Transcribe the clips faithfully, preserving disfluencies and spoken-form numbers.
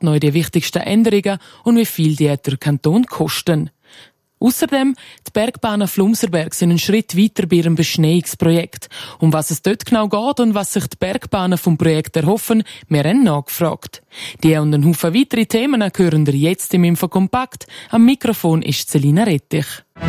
noch die wichtigsten Änderungen und wie viel die der Kanton kosten. Außerdem, die Bergbahnen Flumserberg sind einen Schritt weiter bei ihrem Beschneiungsprojekt. Um was es dort genau geht und was sich die Bergbahnen vom Projekt erhoffen, wir haben nachgefragt. Die und ein Haufen weitere Themen hören ihr jetzt im Infokompakt. Am Mikrofon ist Selina Rettich.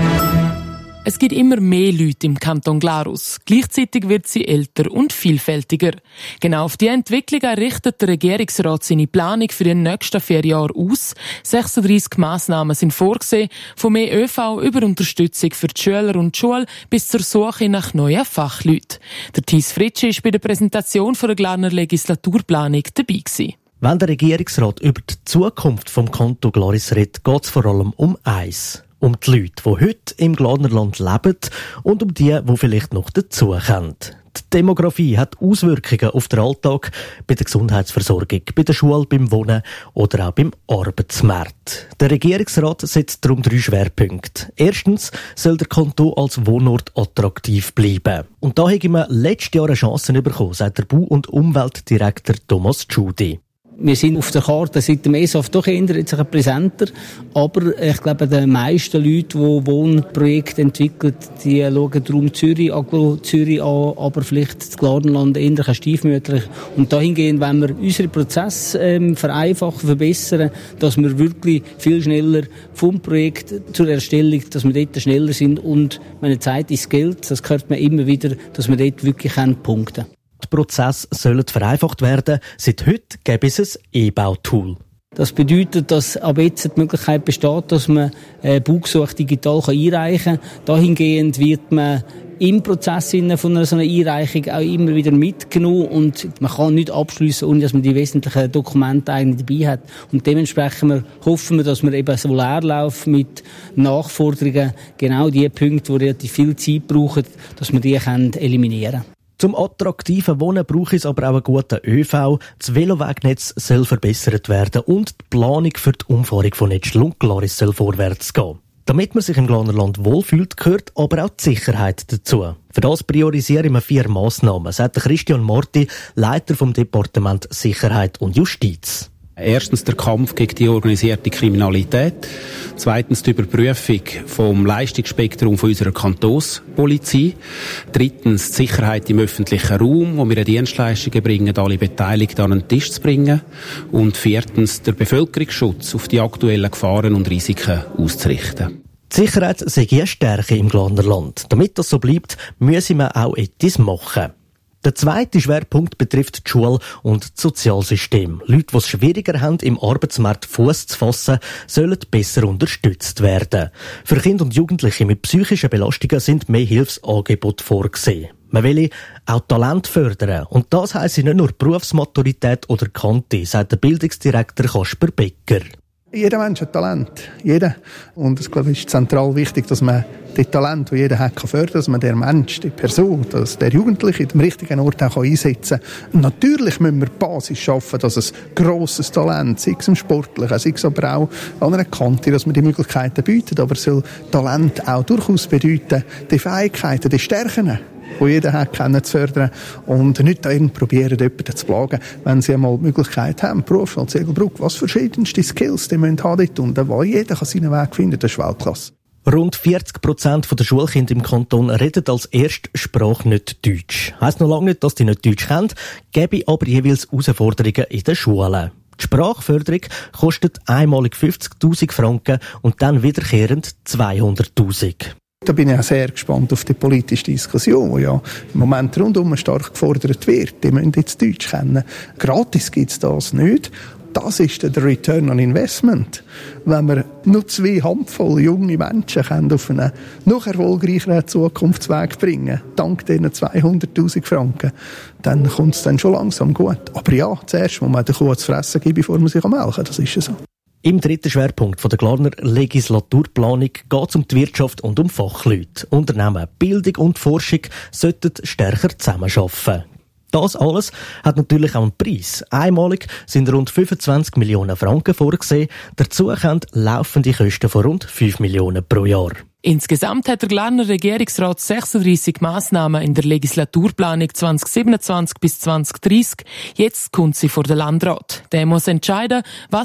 Es gibt immer mehr Leute im Kanton Glarus. Gleichzeitig wird sie älter und vielfältiger. Genau auf diese Entwicklung richtet der Regierungsrat seine Planung für die nächsten vier Jahre aus. sechsunddreissig Massnahmen sind vorgesehen, von mehr ÖV über Unterstützung für die Schüler und die Schule bis zur Suche nach neuen Fachleuten. Der Thies Fritschi war bei der Präsentation der Glarner Legislaturplanung dabei gewesen. Wenn der Regierungsrat über die Zukunft vom Kanton Glaris redet, geht es vor allem um eins. Um die Leute, die heute im Glarnerland leben und um die, die vielleicht noch dazukommen. Die Demografie hat Auswirkungen auf den Alltag, bei der Gesundheitsversorgung, bei der Schule, beim Wohnen oder auch beim Arbeitsmarkt. Der Regierungsrat setzt darum drei Schwerpunkte. Erstens soll der Kanton als Wohnort attraktiv bleiben. Und da haben wir letztes Jahr eine Chance bekommen, sagt der Bau- und Umweltdirektor Thomas Tschudi. Wir sind auf der Karte seit dem E S A F doch eher jetzt ein präsenter, aber ich glaube, die meisten Leute, die Wohnprojekte entwickeln, die schauen den Raum Zürich, Aglo Zürich an, aber vielleicht das Glarnerland eher stiefmütterlich. Und dahingehend wollen wir unsere Prozesse ähm, vereinfachen, verbessern, dass wir wirklich viel schneller vom Projekt zur Erstellung, dass wir dort schneller sind und meine Zeit ist Geld, das hört man immer wieder, dass wir dort wirklich punkten können. Die Prozesse sollen vereinfacht werden. Seit heute gäbe es ein E-Bau-Tool. Das bedeutet, dass ab jetzt die Möglichkeit besteht, dass man äh, Baugesuche digital einreichen kann. Dahingehend wird man im Prozess von einer so einer Einreichung auch immer wieder mitgenommen und man kann nicht abschliessen, ohne dass man die wesentlichen Dokumente eigentlich dabei hat. Und dementsprechend hoffen wir, dass wir eben so Leerlauf mit Nachforderungen, genau die Punkte, die relativ viel Zeit brauchen, dass wir die eliminieren können. Zum attraktiven Wohnen braucht es aber auch einen guten ÖV. Das Velowegnetz soll verbessert werden und die Planung für die Umfahrung von Netzl und Glaris soll vorwärts gehen. Damit man sich im Glarnerland wohlfühlt, gehört aber auch die Sicherheit dazu. Für das priorisieren wir vier Massnahmen, sagt Christian Marti, Leiter vom Departement Sicherheit und Justiz. Erstens der Kampf gegen die organisierte Kriminalität. Zweitens die Überprüfung vom Leistungsspektrum von unserer Kantonspolizei. Drittens die Sicherheit im öffentlichen Raum, wo wir Dienstleistungen bringen, alle Beteiligten an den Tisch zu bringen. Und viertens der Bevölkerungsschutz auf die aktuellen Gefahren und Risiken auszurichten. Die Sicherheit sei eine Stärke im Glarnerland. Damit das so bleibt, müssen wir auch etwas machen. Der zweite Schwerpunkt betrifft die Schule und das Sozialsystem. Leute, die es schwieriger haben, im Arbeitsmarkt Fuß zu fassen, sollen besser unterstützt werden. Für Kinder und Jugendliche mit psychischen Belastungen sind mehr Hilfsangebote vorgesehen. Man will auch Talent fördern. Und das heisst nicht nur Berufsmaturität oder Kante, sagt der Bildungsdirektor Kasper Becker. Jeder Mensch hat Talent. Jeder. Und es, glaube ich, ist zentral wichtig, dass man das Talent, das jeder hat, kann fördern, dass man den Mensch, die Person, dass der Jugendliche am richtigen Ort auch einsetzen kann. Natürlich müssen wir die Basis schaffen, dass es grosses Talent, sei es im Sportlichen, sei es aber auch an einer Kante, dass man die Möglichkeiten bietet. Aber es soll Talent auch durchaus bedeuten, die Fähigkeiten, die Stärken, die jeder hat, kennen zu fördern und nicht da irgendwie probieren, jemanden zu plagen, wenn sie einmal die Möglichkeit haben, Beruf als Segelbruck, was verschiedenste Skills, die müssen haben dort und weil jeder kann seinen Weg finden, das ist Weltklasse. Rund vierzig Prozent der Schulkinder im Kanton reden als Erstsprache nicht Deutsch. Heisst noch lange nicht, dass die nicht Deutsch kennen, gäbe aber jeweils Herausforderungen in den Schulen. Die Sprachförderung kostet einmalig fünfzigtausend Franken und dann wiederkehrend zweihunderttausend. Da bin ich auch sehr gespannt auf die politische Diskussion, die ja im Moment rundum stark gefordert wird. Die müssen jetzt Deutsch kennen. Gratis gibt es das nicht. Das ist der Return on Investment. Wenn wir nur zwei Handvoll junge Menschen können auf einen noch erfolgreicheren Zukunftsweg bringen, dank diesen zweihunderttausend Franken, dann kommt es dann schon langsam gut. Aber ja, zuerst muss man den Kuh zu fressen geben, bevor man sich melken kann. Das ist ja so. Im dritten Schwerpunkt der Glarner Legislaturplanung geht es um die Wirtschaft und um Fachleute. Unternehmen, Bildung und Forschung sollten stärker zusammenarbeiten. Das alles hat natürlich auch einen Preis. Einmalig sind rund fünfundzwanzig Millionen Franken vorgesehen. Dazu kommen laufende Kosten von rund fünf Millionen pro Jahr. Insgesamt hat der Glarner Regierungsrat sechsunddreissig Massnahmen in der Legislaturplanung zwanzig siebenundzwanzig bis zwanzig dreissig. Jetzt kommt sie vor den Landrat. Der muss entscheiden, was